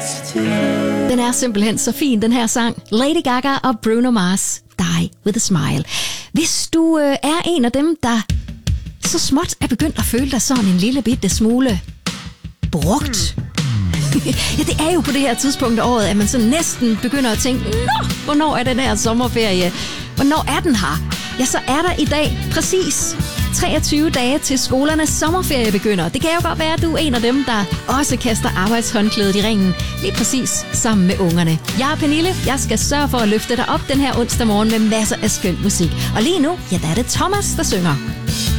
Den er simpelthen så fin, den her sang. Lady Gaga og Bruno Mars, Die With A Smile. Hvis du er en af dem, der så småt er begyndt at føle dig sådan en lille bitte smule brugt. Ja, det er jo på det her tidspunkt af året, at man så næsten begynder at tænke, hvornår er den her sommerferie? Hvornår er den her? Ja, så er der i dag præcis 23 dage til skolernes sommerferie begynder. Det kan jo godt være, at du er en af dem, der også kaster arbejdshåndklædet i ringen. Lige præcis sammen med ungerne. Jeg er Pernille. Jeg skal sørge for at løfte dig op den her onsdag morgen med masser af skøn musik. Og lige nu, ja, der er det Thomas, der synger.